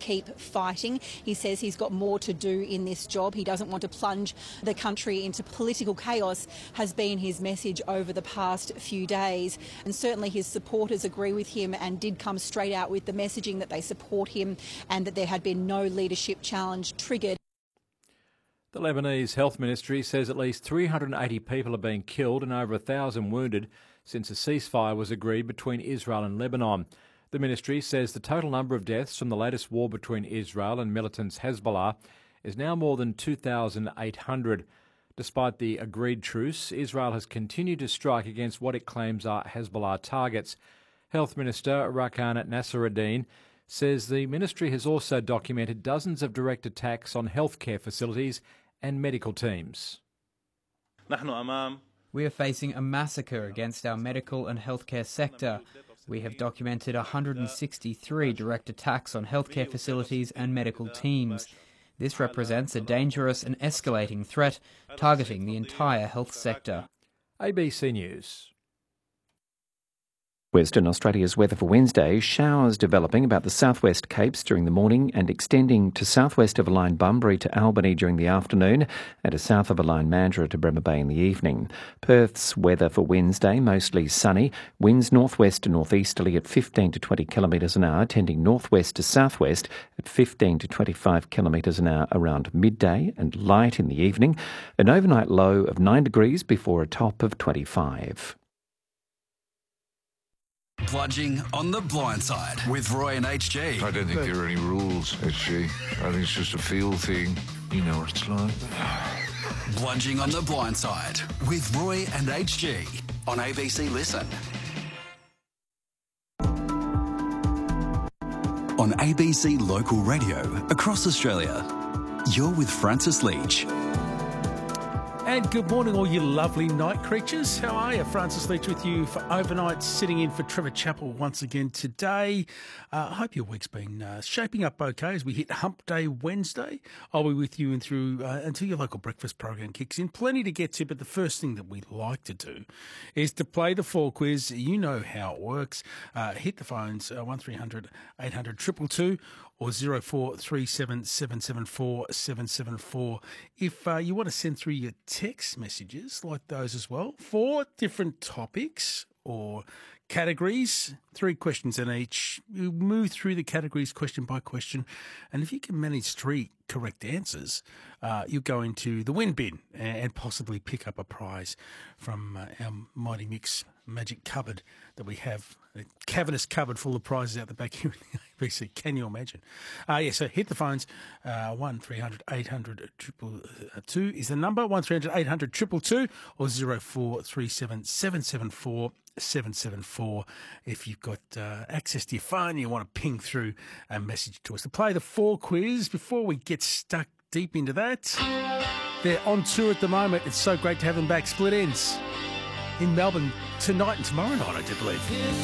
keep fighting. He says he's got more to do in this job. He doesn't want to plunge the country into political chaos, has been his message over the past few days. And certainly his supporters agree with him and did come straight out with the messaging that they support him and that there had been no leadership challenge triggered. The Lebanese Health Ministry says at least 380 people have been killed and over 1,000 wounded since a ceasefire was agreed between Israel and Lebanon. The ministry says the total number of deaths from the latest war between Israel and militants Hezbollah is now more than 2,800. Despite the agreed truce, Israel has continued to strike against what it claims are Hezbollah targets. Health Minister Rakan Nassereddin says the ministry has also documented dozens of direct attacks on healthcare facilities and medical teams. We are facing a massacre against our medical and healthcare sector. We have documented 163 direct attacks on healthcare facilities and medical teams. This represents a dangerous and escalating threat targeting the entire health sector. ABC News. Western Australia's weather for Wednesday, showers developing about the southwest Capes during the morning and extending to southwest of a line Bunbury to Albany during the afternoon and to south of a line Mandurah to Bremer Bay in the evening. Perth's weather for Wednesday, mostly sunny, winds northwest to northeasterly at 15 to 20 kilometres an hour, tending northwest to southwest at 15 to 25 kilometres an hour around midday and light in the evening. An overnight low of 9 degrees before a top of 25. Plunging on the blind side with Roy and HG. I don't think there are any rules, HG. I think it's just a feel thing. You know what it's like. Plunging on the blind side with Roy and HG on ABC Listen. On ABC Local Radio across Australia, you're with Francis Leach. And good morning, all you lovely night creatures. How are you? Francis Leach with you for overnight, sitting in for Trevor Chappell once again today. I hope your week's been shaping up okay as we hit Hump Day Wednesday. I'll be with you and through until your local breakfast program kicks in. Plenty to get to, but the first thing that we like to do is to play the fall quiz. You know how it works. Hit the phones, 1300 800 222 or 0437 774 774. If you want to send through your text messages like those as well for different topics or categories, 3 questions in each. You move through the categories question by question, and if you can manage 3 correct answers, you'll go into the win bin and possibly pick up a prize from our Mighty Mix magic cupboard that we have, a cavernous cupboard full of prizes out the back here in the ABC. Can you imagine? So hit the phones. 1300 800 222 is the number. 1300 800 222 or 0437 774 774 if you've got access to your phone and you want to ping through a message to us. To play the fall quiz, before we get stuck deep into that, they're on tour at the moment. It's so great to have them back. Split Ends in Melbourne tonight and tomorrow night, I do believe.